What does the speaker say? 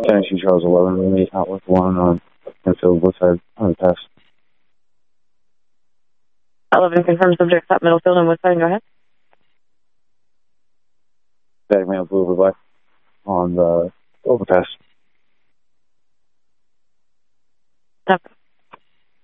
Tennessee Charles 11, 8 Outlook 1 on Enfield Woodside on the pass. 11 confirmed subject at Middlefield and Woodside. Go ahead. Bagman Blue over black on the overpass. Stop.